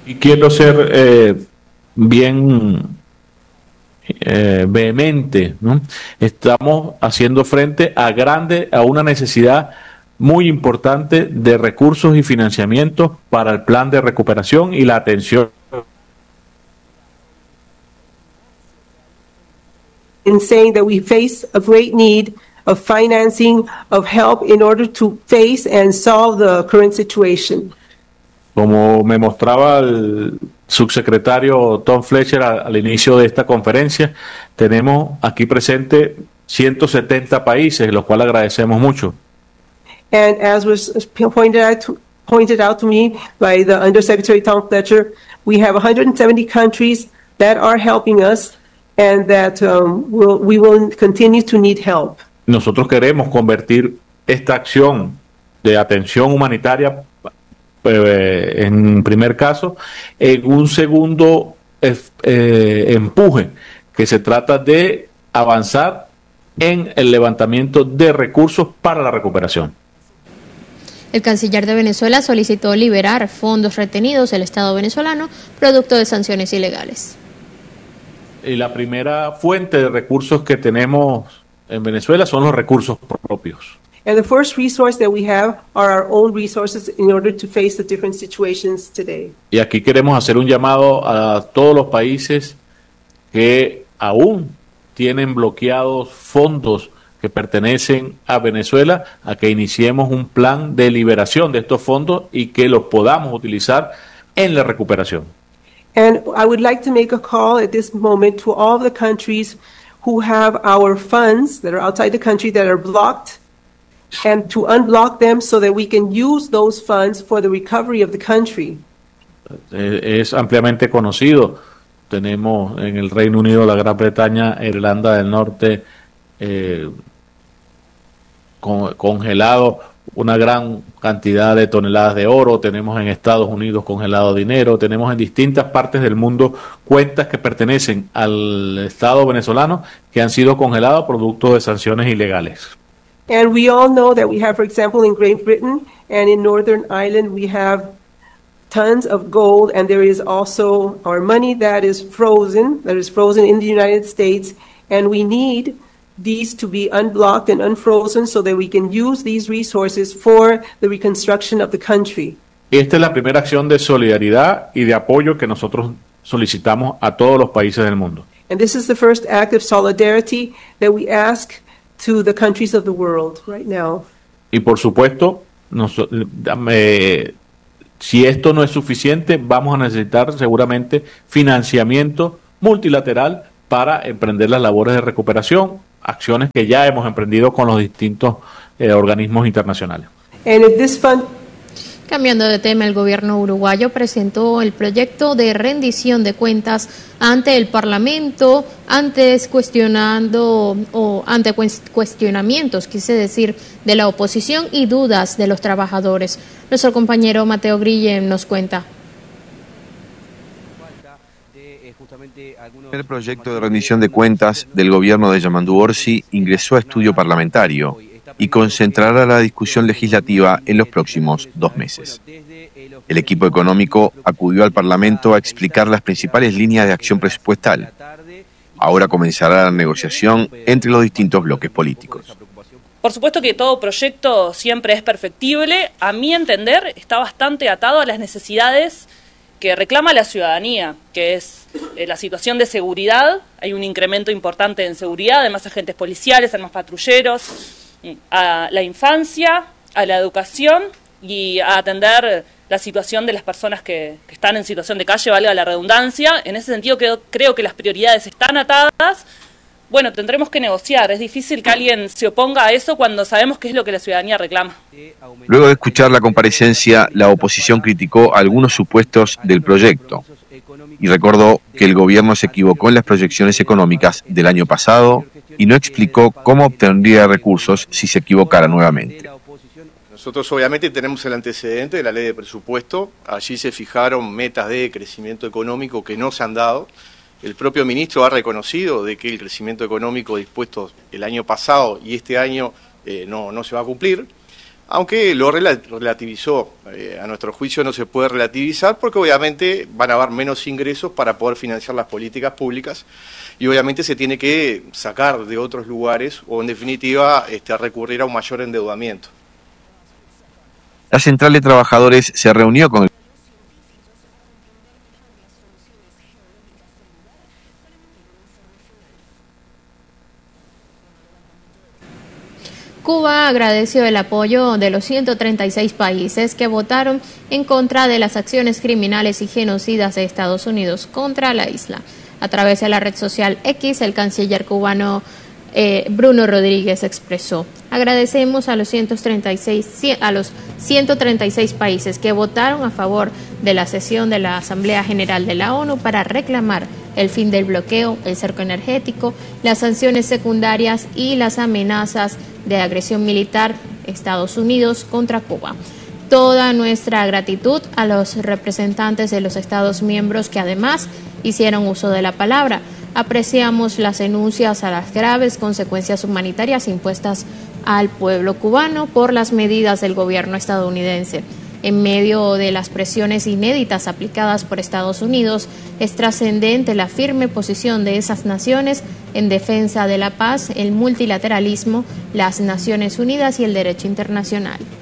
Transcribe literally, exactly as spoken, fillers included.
Y quiero ser eh, bien eh, vehemente, ¿no? Estamos haciendo frente a grande, a una necesidad muy importante de recursos y financiamientos para el plan de recuperación y la atención. In saying that we face a great need of financing, of help in order to face and solve the current situation. Como me mostraba el subsecretario Tom Fletcher al, al inicio de esta conferencia, tenemos aquí presente ciento setenta países, los cuales agradecemos mucho. And as was pointed out to, pointed out to me by the Undersecretary Tom Fletcher, we have one hundred seventy countries that are helping us and that um, we'll, we will continue to need help. Nosotros queremos convertir esta acción de atención humanitaria, eh, en primer caso, en un segundo eh, empuje, que se trata de avanzar en el levantamiento de recursos para la recuperación. El canciller de Venezuela solicitó liberar fondos retenidos del Estado venezolano producto de sanciones ilegales. Y la primera fuente de recursos que tenemos en Venezuela son los recursos propios. And the first resource that we have are our own resources in order to face the different situations today. Y aquí queremos hacer un llamado a todos los países que aún tienen bloqueados fondos que pertenecen a Venezuela, a que iniciemos un plan de liberación de estos fondos y que los podamos utilizar en la recuperación. And I would like to make a call at this moment to all of the countries who have our funds that are outside the country that are blocked, and to unblock them so that we can use those funds for the recovery of the country. Es ampliamente conocido. Tenemos en el Reino Unido, la Gran Bretaña, Irlanda del Norte, eh, con, congelado una gran cantidad de toneladas de oro. Tenemos en Estados Unidos congelado dinero. Tenemos en distintas partes del mundo cuentas que pertenecen al Estado venezolano que han sido congeladas producto de sanciones ilegales. And we all know that we have, for example, in Great Britain and in Northern Ireland, we have tons of gold, and there is also our money that is frozen, that is frozen in the United States, and we need these to be unblocked and unfrozen so that we can use these resources for the reconstruction of the country. Esta es la primera acción de solidaridad y de apoyo que nosotros solicitamos a todos los países del mundo. And this is the first act of solidarity that we ask to the countries of the world right now. Y por supuesto, nos, eh, si esto no es suficiente, vamos a necesitar seguramente financiamiento multilateral para emprender las labores de recuperación, acciones que ya hemos emprendido con los distintos eh, organismos internacionales. And if this fund Cambiando de tema, el gobierno uruguayo presentó el proyecto de rendición de cuentas ante el Parlamento, antes cuestionando o ante cuestionamientos, quise decir, de la oposición y dudas de los trabajadores. Nuestro compañero Mateo Grille nos cuenta. El proyecto de rendición de cuentas del gobierno de Yamandu Orsi ingresó a estudio parlamentario y concentrará la discusión legislativa en los próximos dos meses. El equipo económico acudió al Parlamento a explicar las principales líneas de acción presupuestal. Ahora comenzará la negociación entre los distintos bloques políticos. Por supuesto que todo proyecto siempre es perfectible. A mi entender, está bastante atado a las necesidades que reclama la ciudadanía, que es eh, la situación de seguridad. Hay un incremento importante en seguridad, además agentes policiales, más patrulleros, a la infancia, a la educación y a atender la situación de las personas que, que están en situación de calle, valga la redundancia. En ese sentido creo, creo que las prioridades están atadas. Bueno, tendremos que negociar. Es difícil que alguien se oponga a eso cuando sabemos qué es lo que la ciudadanía reclama. Luego de escuchar la comparecencia, la oposición criticó algunos supuestos del proyecto y recordó que el gobierno se equivocó en las proyecciones económicas del año pasado y no explicó cómo obtendría recursos si se equivocara nuevamente. Nosotros obviamente tenemos el antecedente de la ley de presupuesto. Allí se fijaron metas de crecimiento económico que no se han dado. El propio ministro ha reconocido de que el crecimiento económico dispuesto el año pasado y este año eh, no, no se va a cumplir. aunque lo rela- relativizó. Eh, a nuestro juicio no se puede relativizar porque obviamente van a haber menos ingresos para poder financiar las políticas públicas y obviamente se tiene que sacar de otros lugares o en definitiva este, recurrir a un mayor endeudamiento. La Central de Trabajadores se reunió con el Cuba agradeció el apoyo de los ciento treinta y seis países que votaron en contra de las acciones criminales y genocidas de Estados Unidos contra la isla. A través de la red social X, el canciller cubano eh, Bruno Rodríguez expresó: agradecemos a los, ciento treinta y seis, a los ciento treinta y seis países que votaron a favor de la sesión de la Asamblea General de la ONU para reclamar el fin del bloqueo, el cerco energético, las sanciones secundarias y las amenazas de agresión militar Estados Unidos contra Cuba. Toda nuestra gratitud a los representantes de los Estados miembros que además hicieron uso de la palabra. Apreciamos las denuncias a las graves consecuencias humanitarias impuestas al pueblo cubano por las medidas del gobierno estadounidense. En medio de las presiones inéditas aplicadas por Estados Unidos, es trascendente la firme posición de esas naciones en defensa de la paz, el multilateralismo, las Naciones Unidas y el derecho internacional.